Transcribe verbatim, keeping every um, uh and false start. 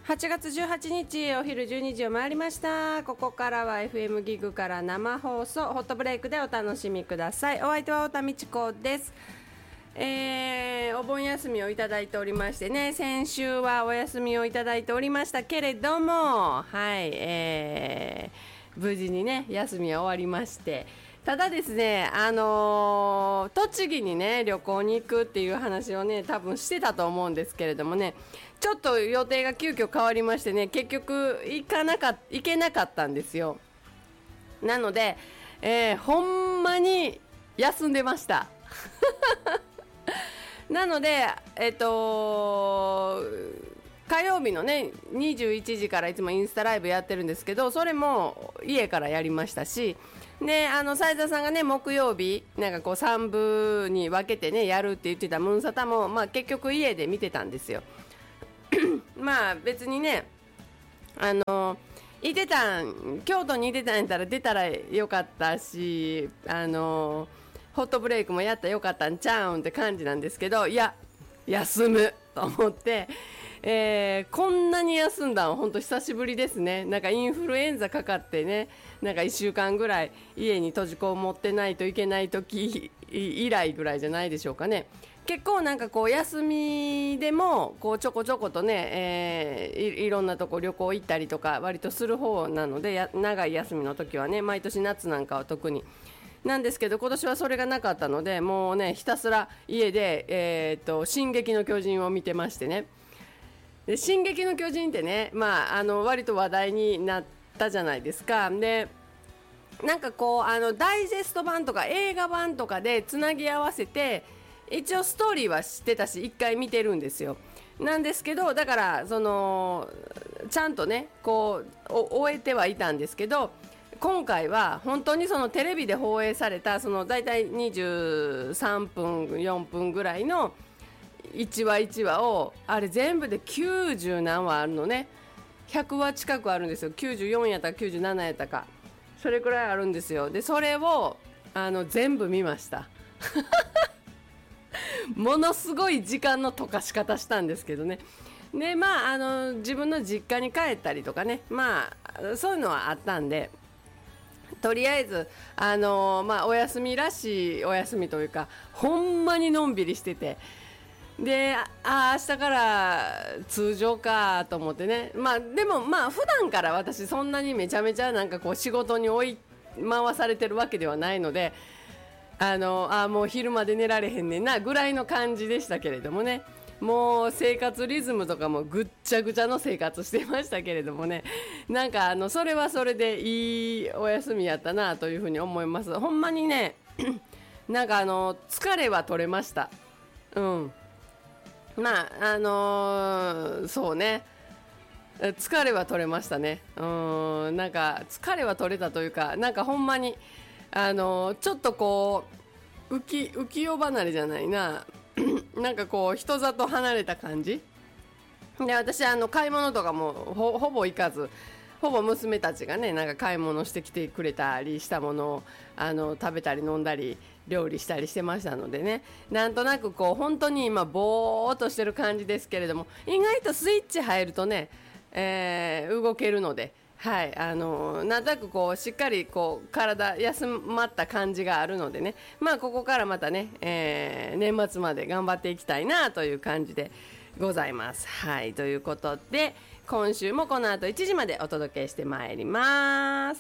はちがつじゅうはちにちお昼じゅうにじを回りました。ここからは エフエム ギグから生放送ホットブレイクでお楽しみください。お相手は太田美智子です。えー、お盆休みをいただいておりましてね、先週はお休みをいただいておりましたけれども、はい、えー、無事にね休みは終わりまして、ただですね、あのー、栃木にね旅行に行くっていう話をね多分してたと思うんですけれどもね、ちょっと予定が急遽変わりましてね、結局行かなか行けなかったんですよ。なので、えー、ほんまに休んでましたなのでえっと火曜日のねにじゅういちじからいつもインスタライブやってるんですけど、それも家からやりましたし、であの斉田さんがね木曜日なんかこうさんぶに分けてねやるって言ってたムーンサタも、まあ、結局家で見てたんですよまあ別にねあのいてたん京都にいてたんやったら出たらよかったし、あのホットブレイクもやったらよかったんちゃうんって感じなんですけど、いや休むと思って、えー、こんなに休んだの本当久しぶりですね。なんかインフルエンザかかってね、なんかいっしゅうかんぐらい家に閉じこもってないといけない時以来ぐらいじゃないでしょうかね。結構なんかこう休みでもこうちょこちょことね、えー、い, いろんなとこ旅行行ったりとか割とする方なので、や長い休みの時はね、毎年夏なんかは特になんですけど、今年はそれがなかったので、もうねひたすら家で、えー、と進撃の巨人を見てましてね。で進撃の巨人ってね、まあ、あの割と話題になったじゃないですか。でなんかこうあのダイジェスト版とか映画版とかでつなぎ合わせて一応ストーリーは知ってたしいっかい見てるんですよ。なんですけど、だからそのちゃんとねこう終えてはいたんですけど、今回は本当にそのテレビで放映されたそのだいたいにじゅうさんぷんよんぷんぐらいのいちわいちわを、あれ全部できゅうじゅう何話あるのね。ひゃくわ近くあるんですよ。きゅうじゅうよんやったかきゅうじゅうななやったかそれくらいあるんですよ。でそれをあの全部見ましたものすごい時間の溶かし方したんですけどね。でまああの自分の実家に帰ったりとかね、まあそういうのはあったんで、とりあえずあのまあお休みらしいお休みというか、ほんまにのんびりしてて、であ明日から通常かと思ってね。まあでもまあ普段から私そんなにめちゃめちゃなんかこう仕事に追い回されてるわけではないので、あのあもう昼まで寝られへんねんなぐらいの感じでしたけれどもね。もう生活リズムとかもぐっちゃぐちゃの生活してましたけれどもね、なんかあのそれはそれでいいお休みやったなというふうに思います。ほんまにねなんかあの疲れは取れました。うんまああのー、そうね疲れは取れましたね。うんなんか疲れは取れたというか、なんかほんまにあのー、ちょっとこう浮き浮世離れじゃないななんかこう人里離れた感じで、私あの買い物とかも ほ, ほぼ行かず、ほぼ娘たちがねなんか買い物してきてくれたりしたものをあの食べたり飲んだり料理したりしてましたのでね、なんとなくこう本当に今ぼーっとしてる感じですけれども、意外とスイッチ入るとね、えー、動けるので、はい、あのー、なんとなくこうしっかりこう体休まった感じがあるのでね、まあここからまたね、えー、年末まで頑張っていきたいなという感じでございます。はい、ということで今週もこの後いちじまでお届けしてまいります。